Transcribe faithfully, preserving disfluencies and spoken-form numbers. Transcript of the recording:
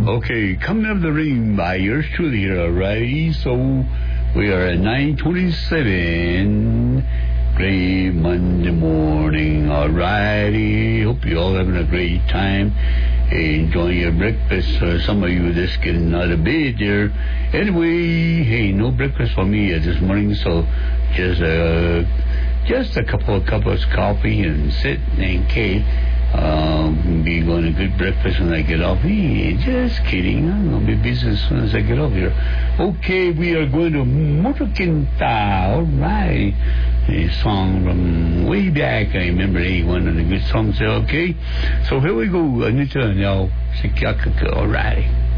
Okay, coming up the ring by yours truly here, alrighty? So we are at nine twenty-seven, great Monday morning, alrighty? Hope you all having a great time, enjoying your breakfast. Uh, some of you just getting out of bed there. Anyway, hey, no breakfast for me uh, this morning, so just uh, just a couple of cups of coffee and sit and cake. Um, be going to good breakfast when I get off. Hey, just kidding. I'm going to be busy as soon as I get off here. Okay, we are going to Motokinta. All right. A song from way back. I remember hey, one of the good songs there. Okay. So here we go. Anita now. All right.